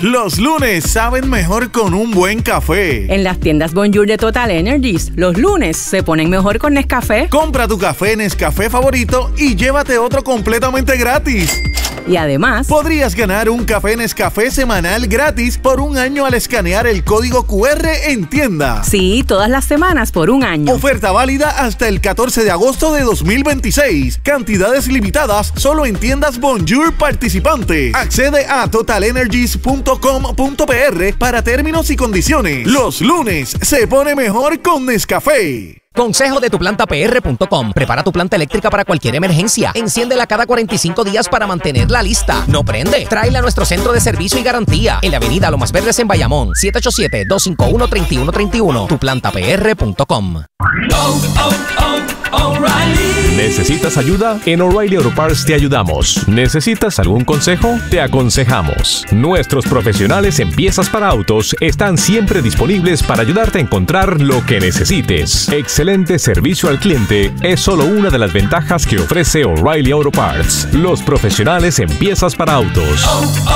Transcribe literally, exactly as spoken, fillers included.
Los lunes saben mejor con un buen café. En las tiendas Bonjour de Total Energies, los lunes se ponen mejor con Nescafé. Compra tu café Nescafé favorito y llévate otro completamente gratis. Y además, podrías ganar un café Nescafé semanal gratis por un año al escanear el código cu erre en tienda. Sí, todas las semanas por un año. Oferta válida hasta el catorce de agosto de dos mil veintiséis. Cantidades limitadas solo en tiendas Bonjour participantes. Accede a total energies punto com punto pe erre para términos y condiciones. Los lunes se pone mejor con Nescafé. Consejo de tu planta pe erre punto com. Prepara tu planta eléctrica para cualquier emergencia. Enciéndela cada cuarenta y cinco días para mantenerla lista. No prende. Tráela a nuestro centro de servicio y garantía. En la avenida Lomas Verdes en Bayamón. siete ocho siete, dos cinco uno, tres uno tres uno. tu planta pe erre punto com. Oh, oh, oh, O'Reilly. ¿Necesitas ayuda? En O'Reilly Auto Parts te ayudamos. ¿Necesitas algún consejo? Te aconsejamos. Nuestros profesionales en piezas para autos están siempre disponibles para ayudarte a encontrar lo que necesites. Excelente servicio al cliente es solo una de las ventajas que ofrece O'Reilly Auto Parts. Los profesionales en piezas para autos.